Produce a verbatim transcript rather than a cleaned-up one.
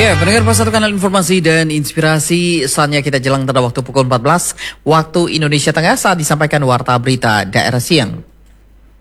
Ya, pendengar Pas satu kanal informasi dan inspirasi. Saatnya kita jelang pada waktu pukul empat belas waktu Indonesia Tengah saat disampaikan Warta Berita Daerah Siang.